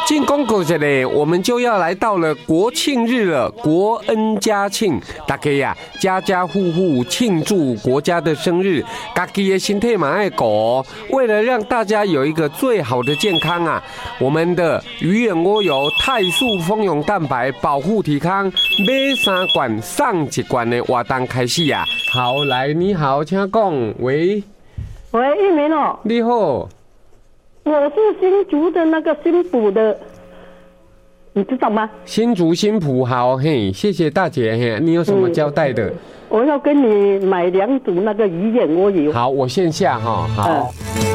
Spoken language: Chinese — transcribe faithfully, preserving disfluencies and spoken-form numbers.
进公狗这里，我们就要来到了国庆日了，国恩家庆，大家呀、啊，家家户户庆祝国家的生日，家己的身体嘛爱顾。为了让大家有一个最好的健康啊，我们的鱼眼蜗油肽素蜂蛹蛋白保护体康，买三罐送一罐的活动开始呀、啊。好，来，你好，请讲，喂， 喂，玉明哦， 你好。 我是新竹的那个新埔的，你知道吗？ 新竹新埔好，嘿，谢谢大姐，嘿，你有什么交代的？嗯、 我要跟你买两组那个鱼眼蜗油。 好，我线下哈，好。嗯